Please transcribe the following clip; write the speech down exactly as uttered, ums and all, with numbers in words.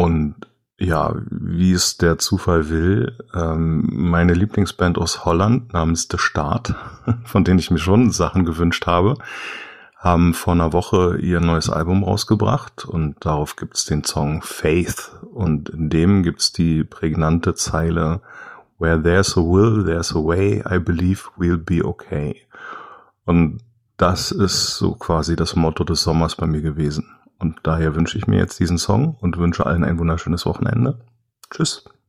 Und ja, wie es der Zufall will, ähm, meine Lieblingsband aus Holland namens The Start, von denen ich mir schon Sachen gewünscht habe, haben vor einer Woche ihr neues Album rausgebracht und darauf gibt's den Song Faith und in dem gibt's die prägnante Zeile Where there's a will, there's a way, I believe we'll be okay. Und das ist so quasi das Motto des Sommers bei mir gewesen. Und daher wünsche ich mir jetzt diesen Song und wünsche allen ein wunderschönes Wochenende. Tschüss.